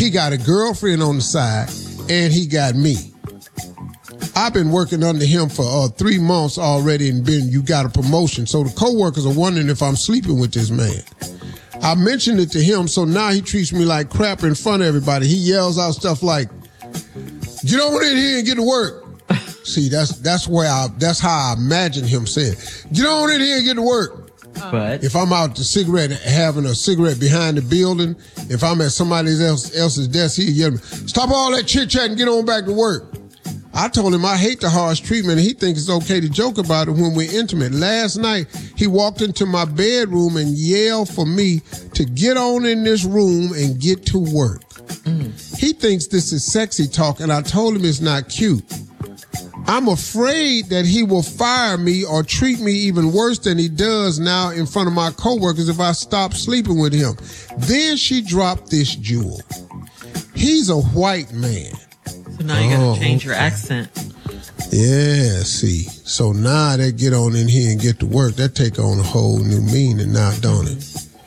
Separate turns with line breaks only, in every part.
He got a girlfriend on the side, and he got me. I've been working under him for 3 months already, and you got a promotion. So the coworkers are wondering if I'm sleeping with this man. I mentioned it to him, so now he treats me like crap in front of everybody. He yells out stuff like, "Get over in here and get to work." See, that's how I imagine him saying, "Get on in here and get to work."
But
if I'm out having a cigarette behind the building, if I'm at somebody else's desk, he'll yell, "Stop all that chit-chat and get on back to work." I told him I hate the harsh treatment, and he thinks it's okay to joke about it when we're intimate. Last night, he walked into my bedroom and yelled for me to get on in this room and get to work. He thinks this is sexy talk, and I told him it's not cute. I'm afraid that he will fire me or treat me even worse than he does now in front of my coworkers if I stop sleeping with him. Then she dropped this jewel. He's a white man.
So now you gotta change your accent.
Yeah, see. So now they get on in here and get to work. That take on a whole new meaning now, don't it?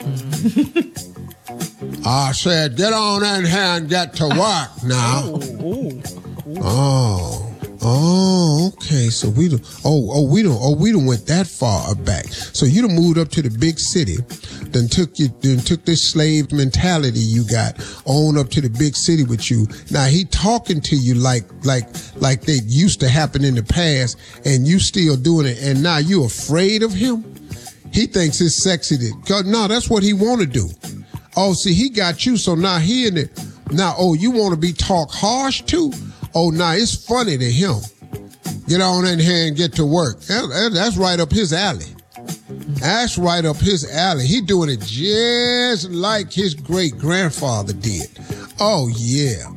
I said, get on in here and get to work now. Oh, okay. So we done went that far back. So you done moved up to the big city, then took this slave mentality you got on up to the big city with you. Now he talking to you like they used to happen in the past, and you still doing it, and now you afraid of him? He thinks it's sexy no, that's what he want to do. Oh, see, he got you, so now he in it. Now, you want to be talk harsh too? Oh, now it's funny to him. Get on in here and get to work. That's right up his alley. That's right up his alley. He doing it just like his great-grandfather did. Oh, yeah.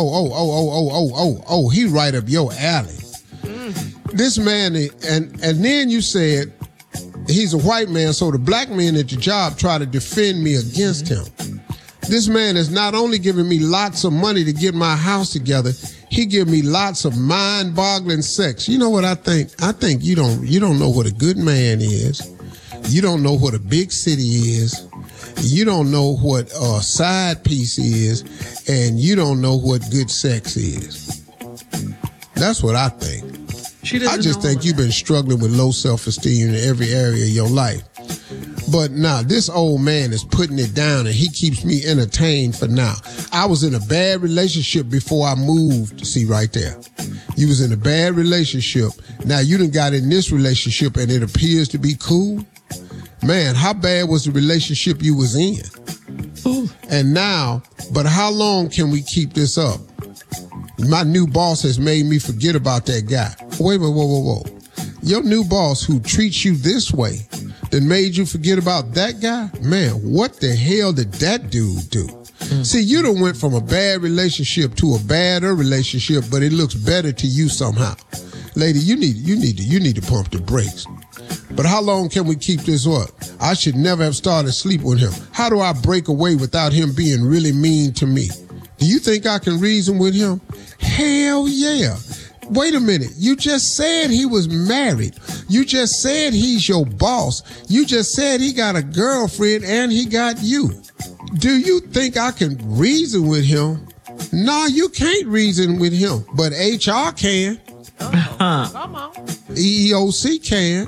Oh, he right up your alley. This man, and then you said he's a white man, so the black men at the job try to defend me against him. This man is not only giving me lots of money to get my house together, he give me lots of mind-boggling sex. You know what I think? I think you don't know what a good man is. You don't know what a big city is. You don't know what a side piece is, and you don't know what good sex is. That's what I think. I just think you've been struggling with low self-esteem in every area of your life. But now this old man is putting it down, and he keeps me entertained for now. I was in a bad relationship before I moved. See right there. You was in a bad relationship. Now you done got in this relationship, and it appears to be cool. Man, how bad was the relationship you was in? Ooh. And now, but how long can we keep this up? My new boss has made me forget about that guy. Wait, whoa. Your new boss who treats you this way that made you forget about that guy? Man, what the hell did that dude do? See, you done went from a bad relationship to a badder relationship, but it looks better to you somehow. Lady, you need to pump the brakes. But how long can we keep this up? I should never have started sleep with him. How do I break away without him being really mean to me? Do you think I can reason with him? Hell yeah. Wait a minute. You just said he was married. You just said he's your boss. You just said he got a girlfriend and he got you. Do you think I can reason with him? No, you can't reason with him. But HR can. Come on. EEOC can.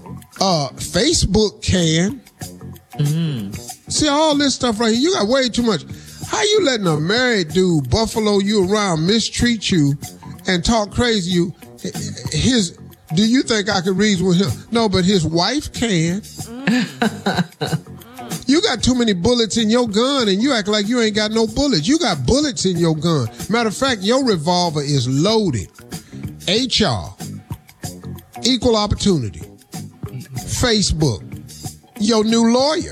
Facebook can. See all this stuff right here. You got way too much. How you letting a married dude buffalo you around, mistreat you, and talk crazy you? Do you think I can reason with him? No, but his wife can. You got too many bullets in your gun, and you act like you ain't got no bullets. You got bullets in your gun. Matter of fact, your revolver is loaded. HR, equal opportunity, Facebook, your new lawyer,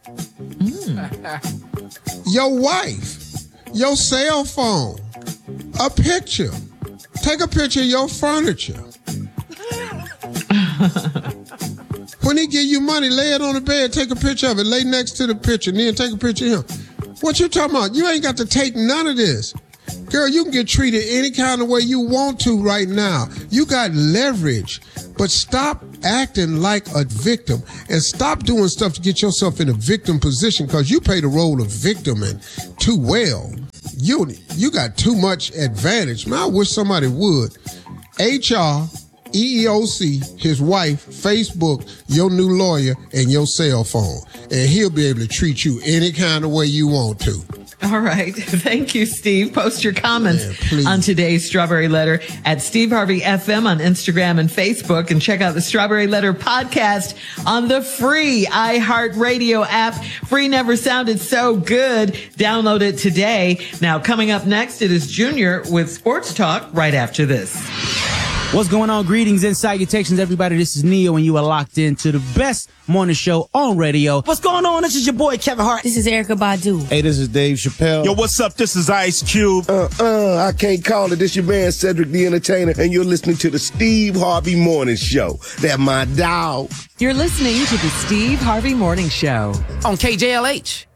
your wife, your cell phone, a picture. Take a picture of your furniture. When he give you money, lay it on the bed, take a picture of it, lay next to the picture, and then take a picture of him. What you talking about? You ain't got to take none of this. Girl, you can get treated any kind of way you want to right now. You got leverage. But stop acting like a victim and stop doing stuff to get yourself in a victim position, because you play the role of victim and too well. you got too much advantage. Man, I wish somebody would. HR, EEOC, his wife, Facebook, your new lawyer, and your cell phone. And he'll be able to treat you any kind of way you want to.
All right. Thank you, Steve. Post your comments on today's Strawberry Letter at Steve Harvey FM on Instagram and Facebook. And check out the Strawberry Letter podcast on the free iHeartRadio app. Free never sounded so good. Download it today. Now, coming up next, it is Junior with Sports Talk right after this.
What's going on? Greetings and salutations, everybody. This is Neo, and you are locked into the best morning show on radio. What's going on? This is your boy, Kevin Hart.
This is Erykah Badu.
Hey, this is Dave Chappelle.
Yo, what's up? This is Ice Cube.
I can't call it. This your man, Cedric the Entertainer, and you're listening to the Steve Harvey Morning Show. That my dog.
You're listening to the Steve Harvey Morning Show
On KJLH.